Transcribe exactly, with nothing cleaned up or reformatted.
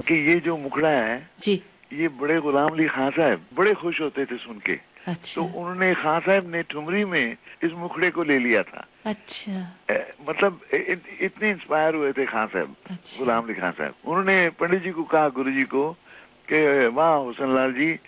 कि ये जो मुखड़ा है जी, ये बड़े गुलाम अली खान साहब बड़े खुश होते थे सुन के। अच्छा, तो उन्होंने खान साहब ने ठुमरी में इस मुखड़े को ले लिया था। अच्छा, ए, मतलब इ, इतने इंस्पायर हुए थे खान साहब, अच्छा। गुलाम अली खान साहब। उन्होंने पंडित जी को कहा, गुरु जी को, कि वाह हुसैन लाल जी,